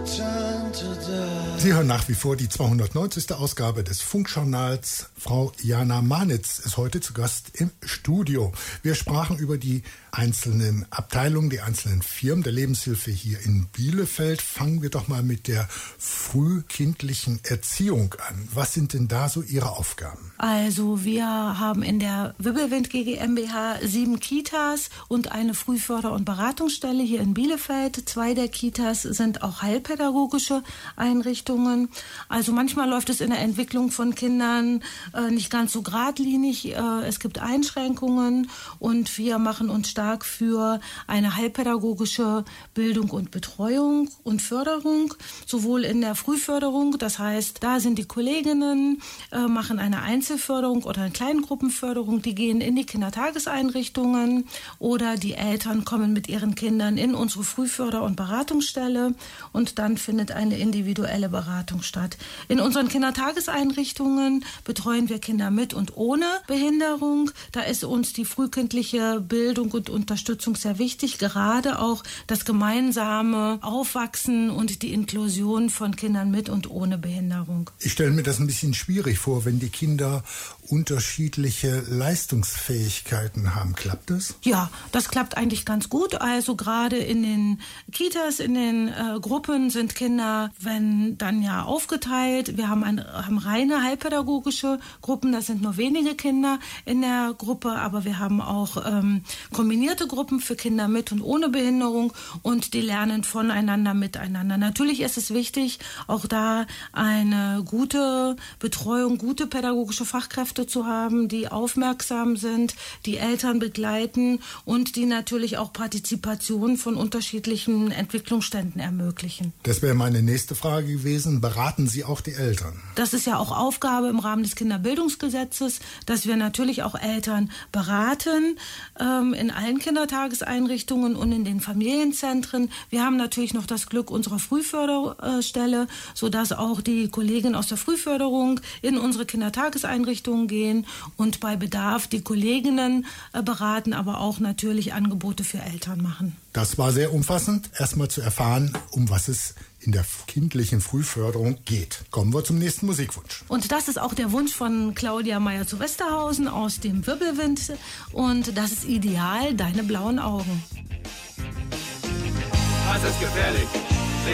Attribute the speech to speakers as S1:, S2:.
S1: Sie hören nach wie vor die 290. Ausgabe des Funkjournals. Frau Jana Manitz ist heute zu Gast im Studio. Wir sprachen über die einzelnen Abteilungen, die einzelnen Firmen der Lebenshilfe hier in Bielefeld. Fangen wir doch mal mit der frühkindlichen Erziehung an. Was sind denn da so Ihre Aufgaben?
S2: Also wir haben in der Wibbelwind GmbH 7 Kitas und eine Frühförder- und Beratungsstelle hier in Bielefeld. 2 der Kitas sind auch heilpädagogische Einrichtungen. Also manchmal läuft es in der Entwicklung von Kindern nicht ganz so geradlinig. Es gibt Einschränkungen und wir machen uns stark für eine heilpädagogische Bildung und Betreuung und Förderung, sowohl in der Frühförderung, das heißt, da sind die Kolleginnen, machen eine Einzelförderung oder eine Kleingruppenförderung, die gehen in die Kindertageseinrichtungen oder die Eltern kommen mit ihren Kindern in unsere Frühförder- und Beratungsstelle und dann findet eine individuelle Beratung statt. In unseren Kindertageseinrichtungen betreuen wir Kinder mit und ohne Behinderung. Da ist uns die frühkindliche Bildung und Unterstützung sehr wichtig, gerade auch das gemeinsame Aufwachsen und die Inklusion von Kindern mit und ohne Behinderung.
S1: Ich stelle mir das ein bisschen schwierig vor, wenn die Kinder unterschiedliche Leistungsfähigkeiten haben. Klappt das?
S2: Ja, das klappt eigentlich ganz gut. Also gerade in den Kitas, in den Gruppen sind Kinder, wenn dann ja aufgeteilt. Wir haben reine heilpädagogische Gruppen, das sind nur wenige Kinder in der Gruppe, aber wir haben auch kombinierte Gruppen für Kinder mit und ohne Behinderung und die lernen voneinander, miteinander. Natürlich ist es wichtig, auch da eine gute Betreuung, gute pädagogische Fachkräfte zu haben, die aufmerksam sind, die Eltern begleiten und die natürlich auch Partizipation von unterschiedlichen Entwicklungsständen ermöglichen.
S1: Das wäre meine nächste Frage gewesen. Beraten Sie auch die Eltern?
S2: Das ist ja auch Aufgabe im Rahmen des Kinderbildungsgesetzes, dass wir natürlich auch Eltern beraten in allen Kindertageseinrichtungen und in den Familienzentren. Wir haben natürlich noch das Glück unserer Frühförderstelle, sodass auch die Kolleginnen aus der Frühförderung in unsere Kindertageseinrichtungen gehen und bei Bedarf die Kolleginnen beraten, aber auch natürlich Angebote für Eltern machen.
S1: Das war sehr umfassend, erstmal zu erfahren, um was es in der kindlichen Frühförderung geht. Kommen wir zum nächsten Musikwunsch.
S2: Und das ist auch der Wunsch von Claudia Meyer zu Westerhausen aus dem Wirbelwind. Und das ist Ideal, deine blauen Augen.
S3: Das ist gefährlich.